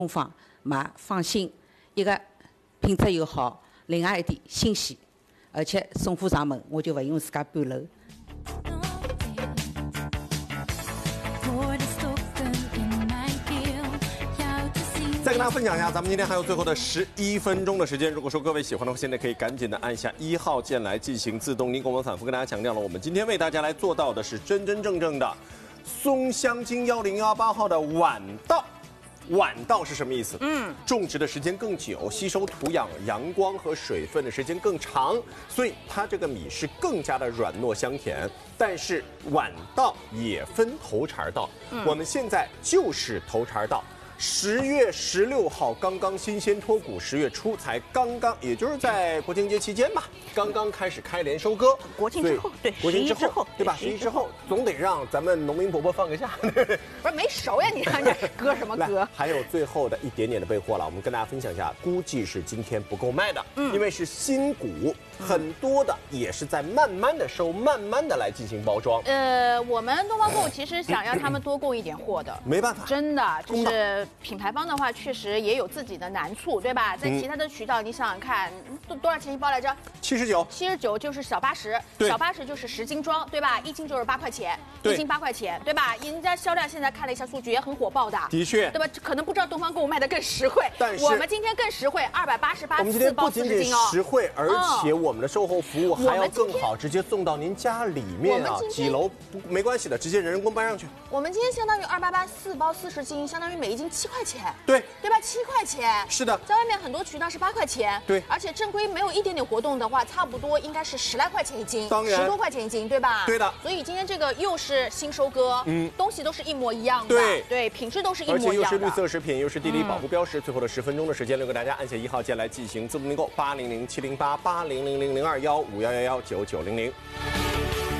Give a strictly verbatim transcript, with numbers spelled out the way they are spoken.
工坊买放心，一个品质又好，另外一点新鲜，而且送货上门，我就不用自家搬楼。 再跟大家分享一下，咱们今天还有最后的十一分钟的时间。如果说各位喜欢的话，现在可以赶紧的按下一号键来进行自动订购。我们反复跟大家强调了，我们今天为大家来做到的是真真正正的松香精幺零幺八号的晚稻。晚稻是什么意思？嗯，种植的时间更久，吸收土壤、阳光和水分的时间更长，所以它这个米是更加的软糯香甜。但是晚稻也分头茬稻，嗯、我们现在就是头茬稻。 十月十六号刚刚新鲜脱谷，十月初才刚刚，也就是在国庆节期间吧，刚刚开始开镰收割。 国庆之后，对， 国庆之后，对吧？十一之后总得让咱们农民伯伯放个假。 不是没熟呀，你看这割什么割？ 还有最后的一点点的备货了，我们跟大家分享一下，估计是今天不够卖的，嗯，因为是新谷，很多的也是在慢慢的收，慢慢的来进行包装。 呃，我们东方购其实想让他们多供一点货的， 没办法， 真的就是。 品牌方的话，确实也有自己的难处，对吧？在其他的渠道，你想想看，多多少钱一包来着？ 七十九。 七十九就是小八十，小八十就是十斤装，对吧？一斤就是八块钱，一斤八块钱，对吧？人家销量现在看了一下数据，也很火爆的。 的确， 对吧？可能不知道东方购物卖的更实惠， 但是我们今天更实惠，二百八十八， 我们今天不仅仅实惠，而且嗯我们的售后服务还要更好，直接送到您家里面啊，几楼不没关系的，直接人工搬上去。 我们今天相当于二八八四包四十斤，相当于每一斤七块钱。 对。 对吧？七块钱是的， 在外面很多渠道是八块钱， 对， 而且正规没有一点点活动的话，差不多应该是十来块钱一斤， 当然十多块钱一斤，对吧？ 对的。 所以今天这个又是新收割，嗯，东西都是一模一样的， 对对，品质都是一模一样的， 而且又是绿色食品，又是地理保护标识。嗯、最后的十分钟的时间，留给大家按下一号键来进行自动订购，八零零七零八八零零零零二幺五幺幺幺九九零零。